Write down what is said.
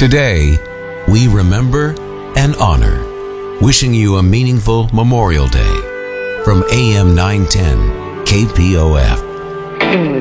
Today, we remember and honor. Wishing you a meaningful Memorial Day from AM 910 KPOF.